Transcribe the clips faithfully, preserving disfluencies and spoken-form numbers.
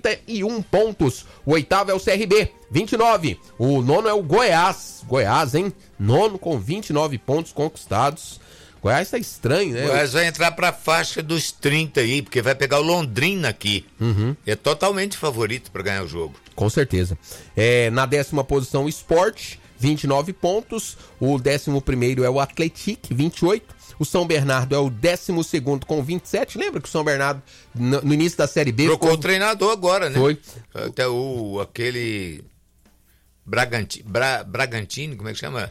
trinta e um pontos. O oitavo é o C R B, vinte e nove. O nono é o Goiás. Goiás, hein? Nono com vinte e nove pontos conquistados. Goiás tá estranho, né? Goiás vai entrar pra faixa dos trinta aí, porque vai pegar o Londrina aqui. Uhum. É totalmente favorito para ganhar o jogo. Com certeza. É, na décima posição, o Sport, vinte e nove pontos. O décimo primeiro é o Atlético, vinte e oito. O São Bernardo é o décimo segundo com vinte e sete. Lembra que o São Bernardo, no, no início da Série B... Trocou ficou... o treinador agora, né? Foi. Até o, aquele... Bragantini, Bra, Bragantini, como é que chama?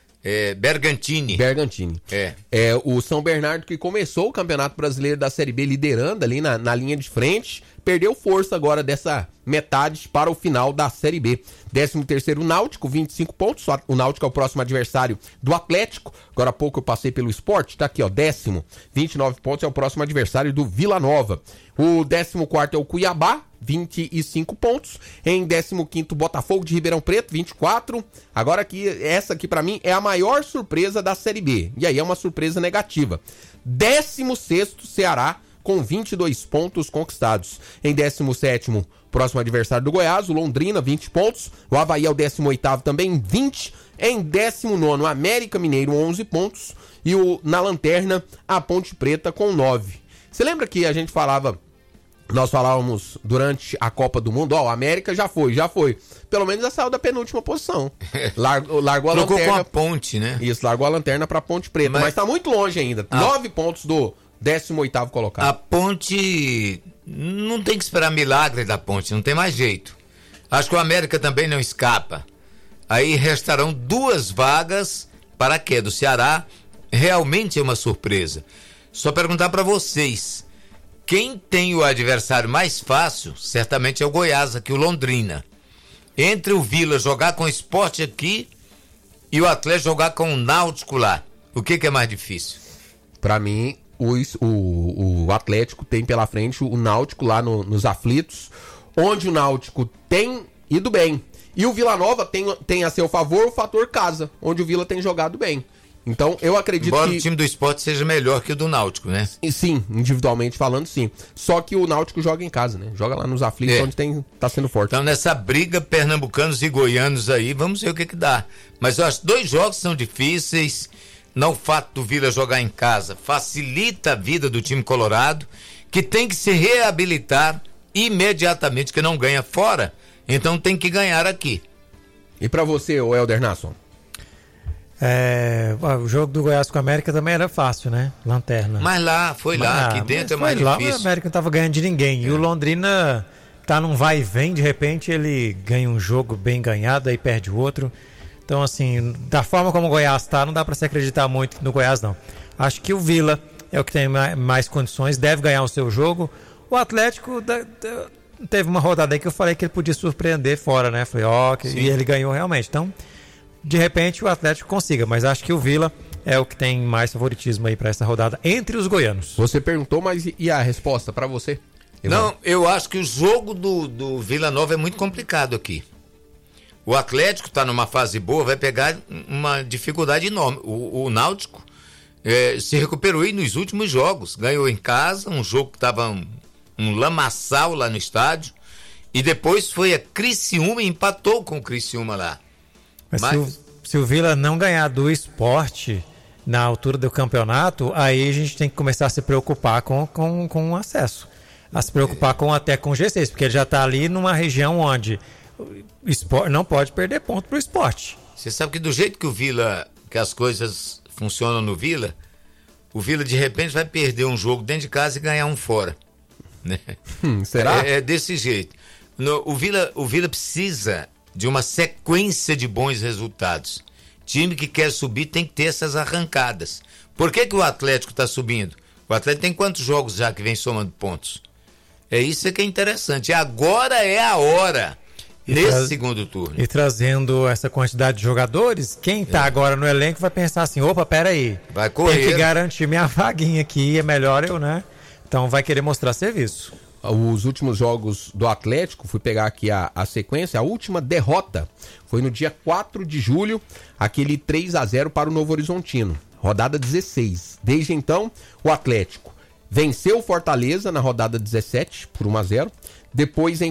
É, Bergantini. Bergantini. É. É. O São Bernardo, que começou o Campeonato Brasileiro da Série B liderando ali na, na linha de frente, perdeu força agora dessa metade para o final da Série B. décimo terceiro, o Náutico, vinte e cinco pontos. O Náutico é o próximo adversário do Atlético. Agora há pouco eu passei pelo Sport, tá aqui, ó, décimo, vinte e nove pontos, é o próximo adversário do Vila Nova. O décimo quarto é o Cuiabá, vinte e cinco pontos. Em décimo quinto, Botafogo de Ribeirão Preto, vinte e quatro. Agora aqui, essa aqui pra mim é a maior surpresa da Série B. E aí é uma surpresa negativa. décimo sexto, Ceará, com vinte e dois pontos conquistados. Em décimo sétimo, próximo adversário do Goiás, o Londrina, vinte pontos. O Avaí é o décimo oitavo também, vinte. Em décimo nono, América Mineiro, onze pontos. E o, na lanterna, a Ponte Preta com nove. Você lembra que a gente falava... Nós falávamos durante a Copa do Mundo, ó, o América já foi, já foi. Pelo menos já saiu da penúltima posição. Largou, largou a Trocou lanterna. com a Ponte, né? Isso, largou a lanterna pra Ponte Preta. Mas, mas tá muito longe ainda. A... Nove pontos do décimo oitavo colocado. A Ponte... Não tem que esperar milagre da Ponte, não tem mais jeito. Acho que o América também não escapa. Aí restarão duas vagas para a queda. O Ceará realmente é uma surpresa. Só perguntar para vocês... Quem tem o adversário mais fácil, certamente é o Goiás, aqui o Londrina. Entre o Vila jogar com o Sport aqui e o Atlético jogar com o Náutico lá. O que, que é mais difícil? Pra mim, o, o, o Atlético tem pela frente o Náutico lá no, nos aflitos, onde o Náutico tem ido bem. E o Vila Nova tem, tem a seu favor o fator casa, onde o Vila tem jogado bem. Então, eu acredito Embora que... o time do Sport seja melhor que o do Náutico, né? Sim, individualmente falando, sim. Só que o Náutico joga em casa, né? Joga lá nos aflitos, é. onde tem, tá sendo forte. Então, nessa briga, pernambucanos e goianos aí, vamos ver o que que dá. Mas eu acho que dois jogos são difíceis. Não o fato do Vila jogar em casa facilita a vida do time colorado, que tem que se reabilitar imediatamente, que não ganha fora. Então, tem que ganhar aqui. E pra você, o Helder Nasson? É, o jogo do Goiás com a América também era fácil, né? Lanterna. Mas lá, foi lá, mas, aqui dentro é mais lá, difícil. A América não tava ganhando de ninguém. É. E o Londrina tá num vai e vem, de repente ele ganha um jogo bem ganhado, aí perde o outro. Então, assim, da forma como o Goiás tá, não dá pra se acreditar muito no Goiás, não. Acho que o Vila é o que tem mais condições, deve ganhar o seu jogo. O Atlético da, da, teve uma rodada aí que eu falei que ele podia surpreender fora, né? Falei, ó, oh, e ele ganhou realmente. Então, de repente o Atlético consiga, mas acho que o Vila é o que tem mais favoritismo aí para essa rodada entre os goianos. Você perguntou, mas e a resposta para você? Ivan? Não, eu acho que o jogo do, do Vila Nova é muito complicado aqui. O Atlético está numa fase boa, vai pegar uma dificuldade enorme. O, o Náutico é, se recuperou aí nos últimos jogos, ganhou em casa, um jogo que estava um, um lamaçal lá no estádio, e depois foi a Criciúma e empatou com o Criciúma lá. Mas, Mas... Se, o, se o Vila não ganhar do Sport na altura do campeonato, aí a gente tem que começar a se preocupar com, com, com o acesso. A se preocupar com, até com o G seis, porque ele já está ali numa região onde o Sport não pode perder ponto pro Sport. Você sabe que do jeito que o Vila, que as coisas funcionam no Vila, o Vila de repente vai perder um jogo dentro de casa e ganhar um fora. Né? Hum, será? É, é desse jeito. No, o, Vila, o Vila precisa de uma sequência de bons resultados. Time que quer subir tem que ter essas arrancadas. Por que que o Atlético está subindo? O Atlético tem quantos jogos já que vem somando pontos? É isso que é interessante. Agora é a hora, e nesse tra... segundo turno. E trazendo essa quantidade de jogadores, quem está é. agora no elenco vai pensar assim, opa, peraí, vai correr. Tem que garantir minha vaguinha aqui, é melhor eu, né? Então vai querer mostrar serviço. Os últimos jogos do Atlético, fui pegar aqui a, a sequência, a última derrota foi no dia quatro de julho, aquele três a zero para o Novo Horizontino, rodada dezesseis. Desde então, o Atlético venceu o Fortaleza na rodada dezessete por um a zero, depois em